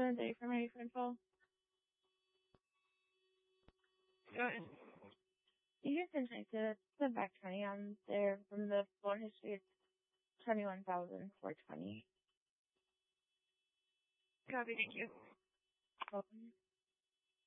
Ready for my info? Go ahead. You can take the back 20 on there from the floor history. It's 21,420. Copy, thank you. Welcome.